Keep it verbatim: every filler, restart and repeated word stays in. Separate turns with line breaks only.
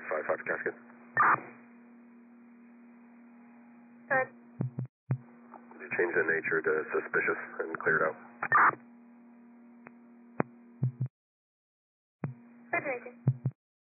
five five Cascade.
Good.
You changed the nature to suspicious and cleared out.
Roger, Roger.